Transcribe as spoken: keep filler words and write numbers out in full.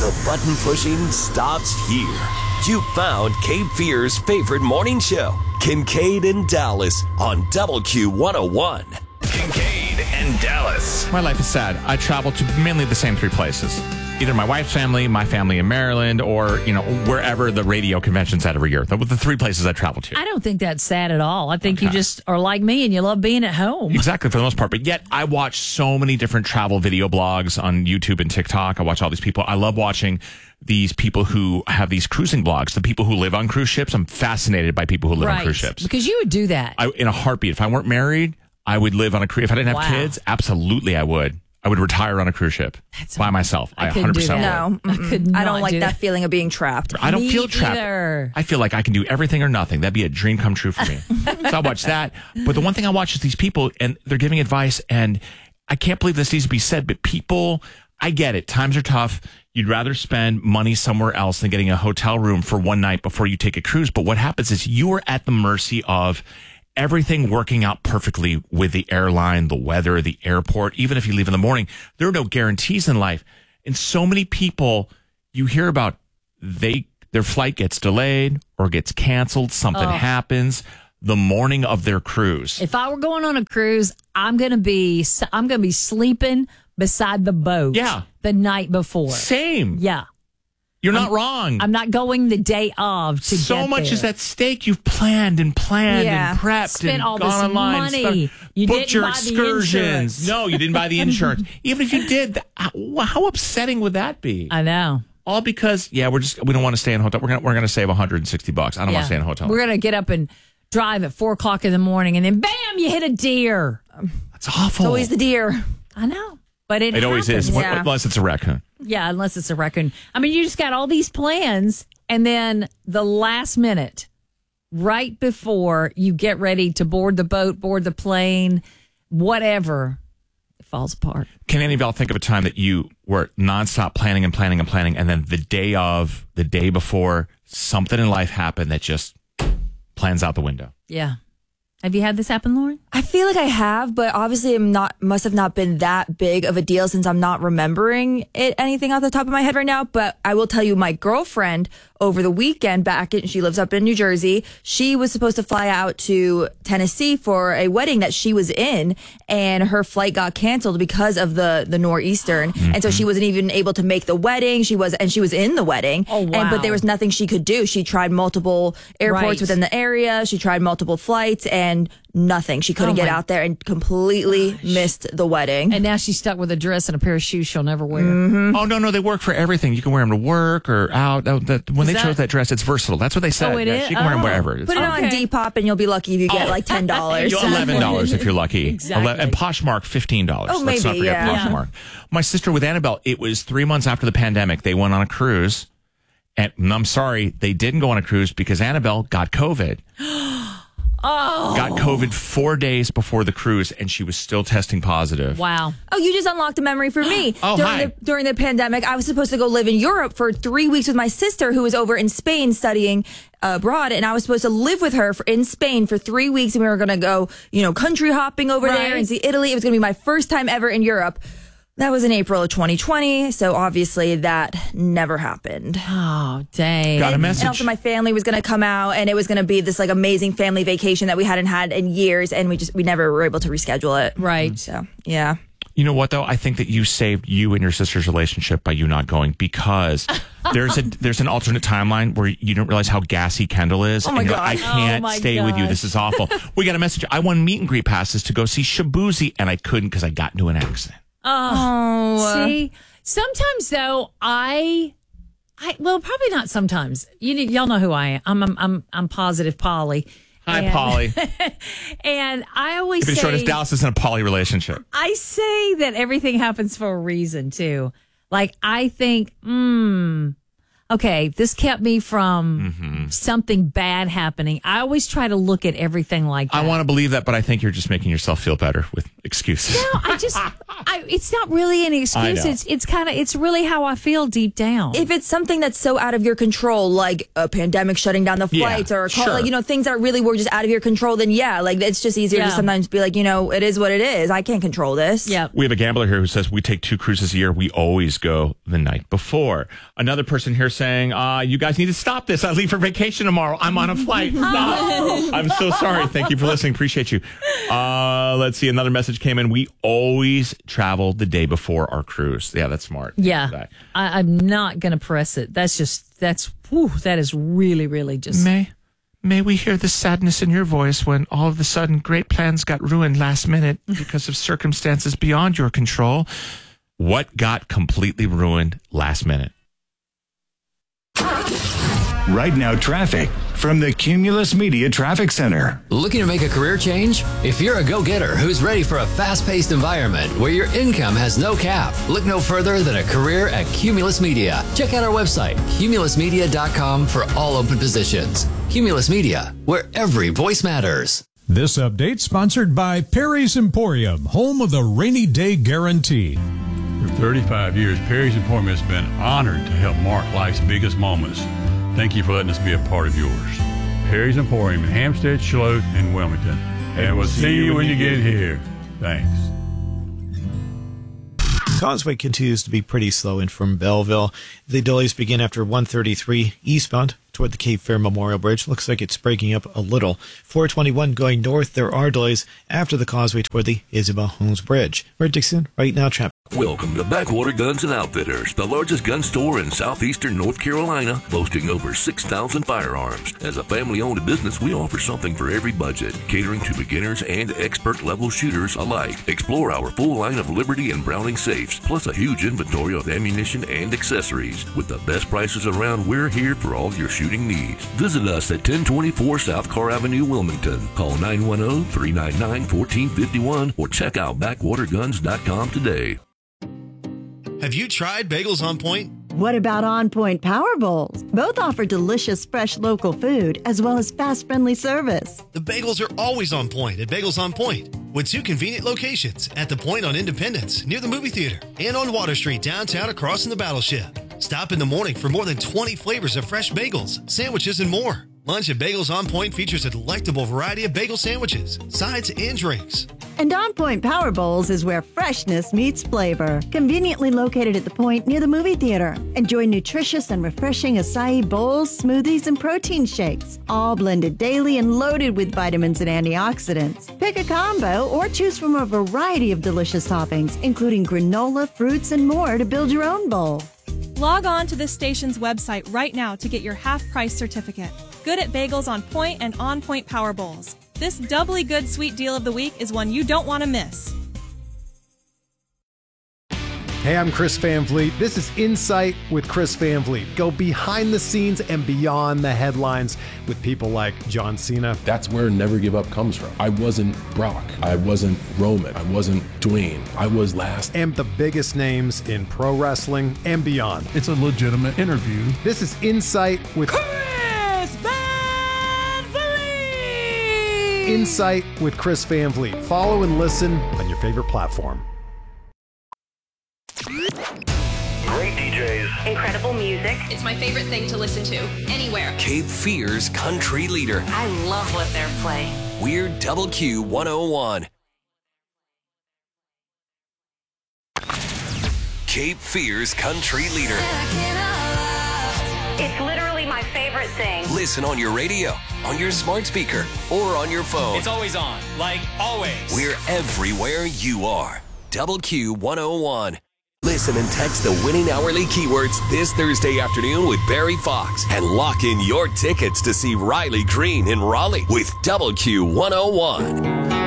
The button pushing stops here. You found Cape Fear's favorite morning show, Kincaid and Dallas on Double Q one oh one. Kincaid and Dallas. My life is sad. I travel to mainly the same three places. Either my wife's family, my family in Maryland, or, you know, wherever the radio convention's at every year. Those are the three places I travel to. I don't think that's sad at all. I think Okay. you just are like me and you love being at home. Exactly, for the most part. But yet, I watch so many different travel video blogs on YouTube and TikTok. I watch all these people. I love watching these people who have these cruising blogs. The people who live on cruise ships. I'm fascinated by people who live right. on cruise ships. Because you would do that. I, in a heartbeat. If I weren't married, I would live on a cruise. If I didn't have Wow. kids, absolutely I would. I would retire on a cruise ship That's by myself. I I couldn't one hundred do percent that. would. No, I mm-mm. could I don't not like do that that. feeling of being trapped. I don't Me feel trapped. either. I feel like I can do everything or nothing. That'd be a dream come true for me. So I watch that. But the one thing I watch is these people, and they're giving advice, and I can't believe this needs to be said, but people, I get it. Times are tough. You'd rather spend money somewhere else than getting a hotel room for one night before you take a cruise. But what happens is you are at the mercy of everything working out perfectly with the airline, the weather, the airport. Even if you leave in the morning, there are no guarantees in life. And so many people you hear about, they their flight gets delayed or gets canceled. Something Oh. happens the morning of their cruise. If I were going on a cruise, I'm going to be I'm going to be sleeping beside the boat Yeah. the night before. Same. Yeah. You're not I'm- wrong. I'm not going the day of to so get much there. is at stake. You've planned and planned Yeah. and prepped Spent and all gone this online. money. spent- You booked didn't your buy the excursions. insurance. No, you didn't buy the insurance. Even if you did, th- how, how upsetting would that be? I know. All because yeah, we're just we don't want to stay in a hotel. We're gonna we're gonna save one hundred sixty bucks. I don't want to stay in a hotel. We're going to get up and drive at four o'clock in the morning and then bam, you hit a deer. That's awful. It's always the deer. I know. But it it always is, happens. Yeah. unless it's a raccoon. Yeah, unless it's a raccoon. I mean, you just got all these plans, and then the last minute, right before you get ready to board the boat, board the plane, whatever, it falls apart. Can any of y'all think of a time that you were nonstop planning and planning and planning, and then the day of, the day before, something in life happened that just plans out the window? Yeah. Have you had this happen, Lauren? I feel like I have, but obviously I'm not, must have not been that big of a deal since I'm not remembering it anything off the top of my head right now. But I will tell you, my girlfriend over the weekend back in, she lives up in New Jersey. She was supposed to fly out to Tennessee for a wedding that she was in, and her flight got canceled because of the, the nor'eastern. Mm-hmm. And so she wasn't even able to make the wedding. She was, and she was in the wedding. Oh, wow. And, but there was nothing she could do. She tried multiple airports Right. within the area. She tried multiple flights and nothing. She couldn't Oh, get my out there and completely missed the wedding. And now she's stuck with a dress and a pair of shoes she'll never wear. Mm-hmm. Oh, no, no, they work for everything. You can wear them to work or out. Oh, that, when Is they that- chose that dress, it's versatile. That's what they said. Oh, it Yeah, is? You can wear them Oh. wherever. It's Put it fine. on Depop and you'll be lucky if you get like ten dollars. You're eleven dollars if you're lucky. Exactly. Ele- And Poshmark, fifteen dollars. Oh, Let's not maybe, forget yeah. Poshmark. My sister with Annabelle, it was three months after the pandemic. They went on a cruise. And I'm sorry, they didn't go on a cruise because Annabelle got COVID. Oh. Got COVID four days before the cruise, and she was still testing positive. Wow. Oh, you just unlocked a memory for me. Oh, during hi. the during the pandemic, I was supposed to go live in Europe for three weeks with my sister, who was over in Spain studying abroad, and I was supposed to live with her for, in Spain for three weeks, and we were going to go, you know, country hopping over Right. there and see Italy. It was going to be my first time ever in Europe. That was in April of twenty twenty, so obviously that never happened. Oh, dang. Got a message. And also my family was going to come out, and it was going to be this like amazing family vacation that we hadn't had in years, and we just we never were able to reschedule it. Right. So yeah. You know what, though? I think that you saved you and your sister's relationship by you not going, because there's a there's an alternate timeline where you don't realize how gassy Kendall is. Oh, my and you're like, gosh. I can't Oh, my stay with you. gosh. This is awful. We got a message. I won meet and greet passes to go see Shabuzi, and I couldn't because I got into an accident. Oh, See, sometimes though, I, I well, probably not sometimes. You y'all know who I am. I'm I'm I'm, I'm positive Polly. Hi, And- Polly. And I always If it's short as say, Dallas is in a poly relationship. I say that everything happens for a reason too. Like I think, hmm, okay, this kept me from Mm-hmm. something bad happening. I always try to look at everything like that. I want to believe that, but I think you're just making yourself feel better with excuses. No, I just, I, it's not really an excuse. know. It's it's kind of, it's really how I feel deep down. If it's something that's so out of your control, like a pandemic shutting down the Yeah, flights or a call, sure. like, you know, things that really were just out of your control, then yeah, like it's just easier Yeah. to sometimes be like, you know, it is what it is. I can't control this. yeah. We have a gambler here who says we take two cruises a year. We always go the night before. Another person here saying, uh, you guys need to stop this. I leave for vacation tomorrow. I'm on a flight. Stop. I'm so sorry. Thank you for listening. Appreciate you. Uh, let's see. Another message came in. We always travel the day before our cruise. Yeah, that's smart. Yeah. I, I'm not going to press it. That's just, that's, whew, that is really, really just. May, may we hear the sadness in your voice when all of a sudden great plans got ruined last minute because of circumstances beyond your control. What got completely ruined last minute? Right now, traffic from the Cumulus Media Traffic Center. Looking to make a career change? If you're a go-getter who's ready for a fast-paced environment where your income has no cap, look no further than a career at Cumulus Media. Check out our website, cumulus media dot com, for all open positions. Cumulus Media, where every voice matters. This update sponsored by Perry's Emporium, home of the rainy day guarantee. For thirty-five years, Perry's Emporium has been honored to help mark life's biggest moments. Thank you for letting us be a part of yours. Perry's Emporium in Hampstead, Charlotte, and Wilmington. And we'll see you when you get here. Thanks. Causeway continues to be pretty slow in from Belleville. The delays begin after one thirty-three eastbound toward the Cape Fear Memorial Bridge. Looks like it's breaking up a little. four twenty-one going north, there are delays after the causeway toward the Isabel Holmes Bridge. We're Dixon, right now, traffic. Welcome to Backwater Guns and Outfitters, the largest gun store in southeastern North Carolina, boasting over six thousand firearms. As a family-owned business, we offer something for every budget, catering to beginners and expert-level shooters alike. Explore our full line of Liberty and Browning safes, plus a huge inventory of ammunition and accessories. With the best prices around, we're here for all your shooting needs. Visit us at ten twenty-four South Carr Avenue, Wilmington. Call nine one zero, three nine nine, one four five one or check out backwater guns dot com today. Have you tried Bagels on Point? What about On Point Power Bowls? Both offer delicious, fresh local food as well as fast, friendly service. The bagels are always on point at Bagels on Point, with two convenient locations at the Point on Independence, near the movie theater, and on Water Street downtown across from the Battleship. Stop in the morning for more than twenty flavors of fresh bagels, sandwiches, and more. Lunch at Bagels on Point features a delectable variety of bagel sandwiches, sides, and drinks. And On Point Power Bowls is where freshness meets flavor. Conveniently located at the Point near the movie theater. Enjoy nutritious and refreshing acai bowls, smoothies, and protein shakes, all blended daily and loaded with vitamins and antioxidants. Pick a combo or choose from a variety of delicious toppings, including granola, fruits, and more to build your own bowl. Log on to this station's website right now to get your half-price certificate. Good at Bagels on Point and On Point Power Bowls. This doubly good sweet deal of the week is one you don't want to miss. Hey, I'm Chris Van Vliet. This is Insight with Chris Van Vliet. Go behind the scenes and beyond the headlines with people like John Cena. That's where Never Give Up comes from. I wasn't Brock. I wasn't Roman. I wasn't Dwayne. I was last. And the biggest names in pro wrestling and beyond. It's a legitimate interview. This is Insight with Chris Van Vliet. Insight with Chris Van Vliet. Follow and listen on your favorite platform. Great D Js. Incredible music. It's my favorite thing to listen to anywhere. Cape Fear's country leader. I love what they're playing. We're Double Q one oh one. Cape Fear's country leader. It's literally my favorite thing. Listen on your radio, on your smart speaker, or on your phone. It's always on, like always. We're everywhere you are. Double Q one oh one. Listen and text the winning hourly keywords this Thursday afternoon with Barry Fox and lock in your tickets to see Riley Green in Raleigh with Double Q one oh one.